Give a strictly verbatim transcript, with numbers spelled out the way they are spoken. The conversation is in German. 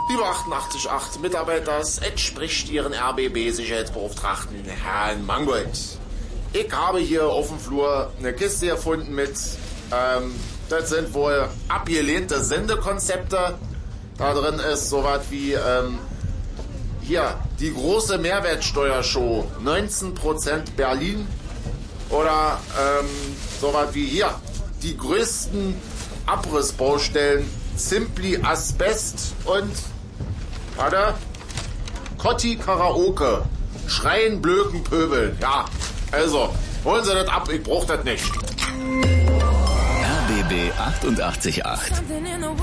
Lieber achtundachtzig Komma acht Mitarbeiter, es spricht Ihren R B B-Sicherheitsbeauftragten Herrn Mangold. Ich habe hier auf dem Flur eine Kiste gefunden mit, ähm, das sind wohl abgelehnte Sendekonzepte. Da drin ist sowas wie, ähm, hier, die große Mehrwertsteuershow, neunzehn Prozent Berlin. Oder, ähm, sowas wie hier, die größten Abrissbaustellen, Simply Asbest und, warte, Kotti Karaoke, Schreien, Blöken, Pöbeln. Ja, also, holen Sie das ab, ich brauch das nicht. R B B achtundachtzig Komma acht.